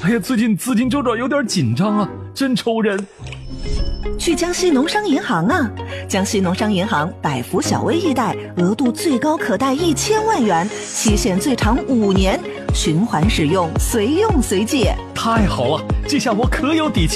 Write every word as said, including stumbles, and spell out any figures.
哎呀，最近资金周转有点紧张啊，真愁人。 去江西农商银行啊！江西农商银行百福小微易贷，额度最高可贷一千万元，期限最长五年，循环使用，随用随借。 太好了，这下我可有底气